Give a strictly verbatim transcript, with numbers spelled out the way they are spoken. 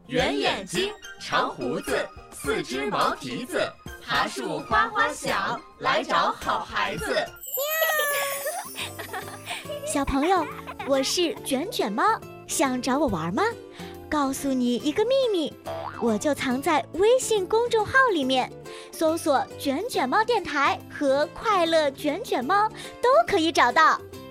圆眼睛，长胡子，四只毛蹄子，爬树哗哗响，来找好孩子。 小朋友，我是卷卷猫，想找我玩吗？告诉你一个秘密，我就藏在微信公众号里面，搜索卷卷猫电台和快乐卷卷猫都可以找到。